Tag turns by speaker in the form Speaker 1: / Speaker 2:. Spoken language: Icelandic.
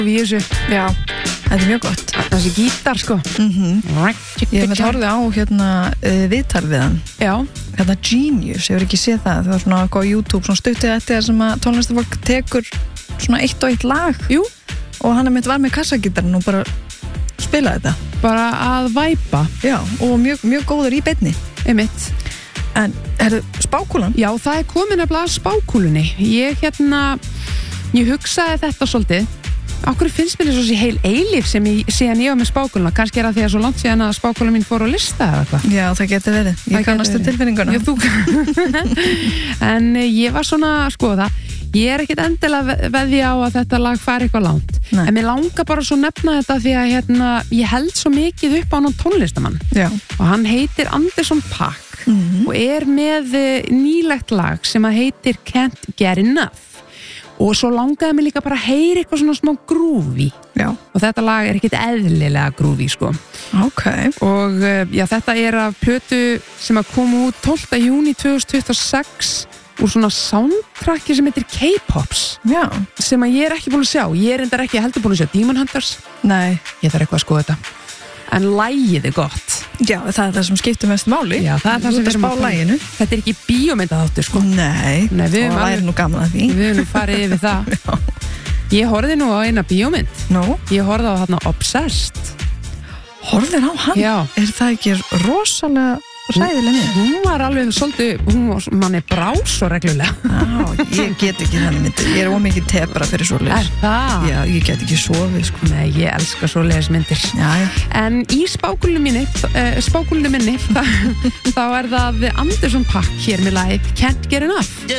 Speaker 1: í þessu.
Speaker 2: Já, þetta mjög gott.
Speaker 1: Þessi gítar, sko.
Speaker 2: Ég hef horfið á viðtal við hann.
Speaker 1: Já.
Speaker 2: Hérna Genius, ég hefur ekki séð það. Það var svona á YouTube, svona stuttið eftir sem að tónlistafólk tekur svona eitt og eitt lag.
Speaker 1: Jú. Og
Speaker 2: hann var með kassagítarinn og bara spilaði þetta.
Speaker 1: Bara að væpa.
Speaker 2: Já, og mjög góður í beinni.
Speaker 1: Einmitt.
Speaker 2: En spákúlan?
Speaker 1: Já, það komin að spákúlunni. Ég hugsaði þetta svolítið. Akkur finnst mér þessu heil eilíf síðan ég var með spákúluna. Kannski það því að svo langt síðan að spákúlan mín fór á lista eða eitthvað.
Speaker 2: Já, það getur verið. Ég kannastu tilfinninguna.
Speaker 1: Já, þú. En ég var svona að skoða. Ég ekkit endilega veðja á að þetta lag fari eitthvað langt.
Speaker 2: Nei.
Speaker 1: En mér langar bara svo nefna þetta því að ég held svo mikið upp á hann tónlistamann.
Speaker 2: Já.
Speaker 1: Og hann heitir Anderson .Paak og með nýlegt lag sem að heitir Can't Get Enough. Og svo langaði mig líka bara að heyra eitthvað svona smá grúfi.
Speaker 2: Já.
Speaker 1: Og þetta lag ekkit eðlilega grúfi, sko.
Speaker 2: Ok.
Speaker 1: Og já, þetta af plötu sem að koma út 12. júní 2026 úr svona soundtracki sem heitir K-Pops.
Speaker 2: Já.
Speaker 1: Sem að ég ekki búin að sjá. Ég reyndar ekki heldur búin að sjá Demon Hunters.
Speaker 2: Nei.
Speaker 1: Ég þarf eitthvað að skoða þetta. En lagið gott.
Speaker 2: Já, það það sem skiptir mest máli.
Speaker 1: Já, það það sem við erum að
Speaker 2: laginu.
Speaker 1: Þetta ekki bíómyndaþáttur, sko.
Speaker 2: Nei,
Speaker 1: við
Speaker 2: væri nú gaman að því.
Speaker 1: Við höfum farið yfir það. Ég horfði nú á eina bíómynd. Ég horfði á þarna Obsessed.
Speaker 2: Horfðir á hann?
Speaker 1: Já.
Speaker 2: Það ekki rosalega ræðileg niður?
Speaker 1: Hún var alveg svolítið, manni brá svo reglulega.
Speaker 2: Já, ég get ekki þannig myndir. Ég ómikið tebra fyrir svoleiðis.
Speaker 1: Það?
Speaker 2: Já, ég get ekki sofið, sko.
Speaker 1: Nei, ég elska svoleiðis myndir.
Speaker 2: Já.
Speaker 1: En í spákúlunum minni, þá það Anderson .Paak hér með lagið Can't Get Enough.